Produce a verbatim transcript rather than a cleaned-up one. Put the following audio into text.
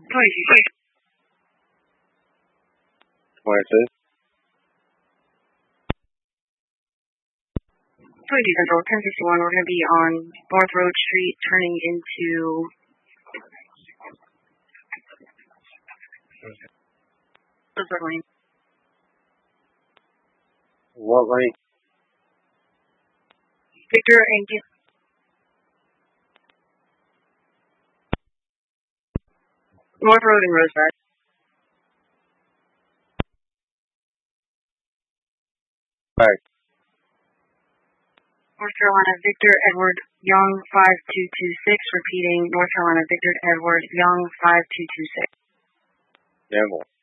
twenty-six. twenty-six. twenty-two Central, ten sixty-one. We're going to be on North Road Street, turning into Elizabeth Lane. What lane? Victor and Gil- North Road and Rosebud. Right. North Carolina Victor Edward Young five two two six. Repeating, North Carolina Victor Edward Young five two two six. Devil.